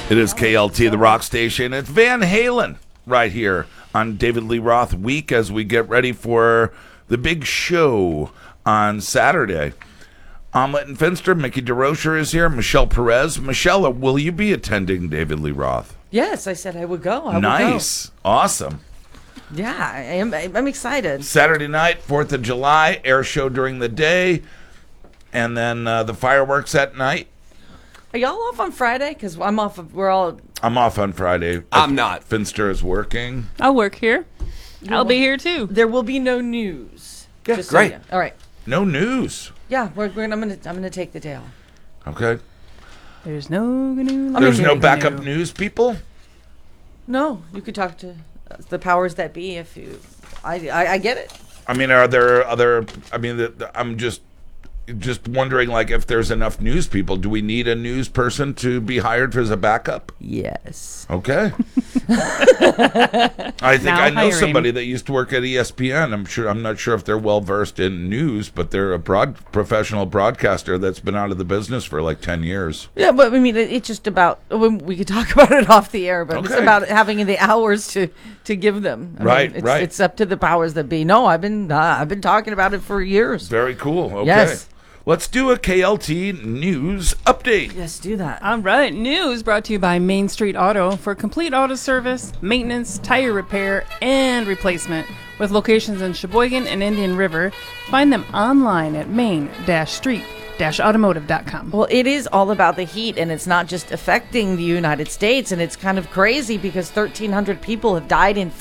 It is KLT, the rock station. It's Van Halen right here on David Lee Roth Week as we get ready for the big show on Saturday. Omelette and Finster, Mickey DeRocher is here. Michelle Perez. Michelle, will you be attending David Lee Roth? Yes, I said I would go. Nice. Awesome. Yeah, I'm excited. Saturday night, 4th of July, air show during the day, and then the fireworks at night. Are y'all off on Friday? Because I'm off. I'm off on Friday. I'm not. Finster is working. I'll work here. I'll be here too. There will be no news. Yeah, Just great. So all right. No news. Yeah, I'm gonna take the day off. Okay. There's no news. There's no backup news, people? No, you could talk to the powers that be if you. I get it. I mean, are there other... I mean, I'm just wondering, like, if there's enough news people. Do we need a news person to be hired as a backup? Yes. Okay. I think Now I know hiring. somebody that used to work at ESPN. I'm not sure if they're well versed in news, but they're a professional broadcaster that's been out of the business for like 10 years. Yeah, but I mean, it's just about. We could talk about it off the air, but it's Okay. about having the hours to give them. I Right, mean, right. It's up to the powers that be. No, I've been talking about it for years. Very cool. Okay. Yes. Let's do a KLT news update. Yes, do that. All right, news brought to you by Main Street Auto for complete auto service, maintenance, tire repair, and replacement. With locations in Sheboygan and Indian River, find them online at main-street-automotive.com. Well, it is all about the heat, and it's not just affecting the United States, and it's kind of crazy because 1,300 people have died in